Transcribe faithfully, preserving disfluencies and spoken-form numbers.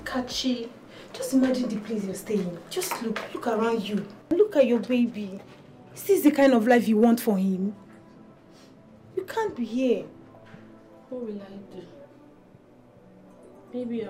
Kachi, just imagine the place you're staying. Just look, look around you. Look at your baby. Is this the kind of life you want for him? You can't be here. What will I do? Maybe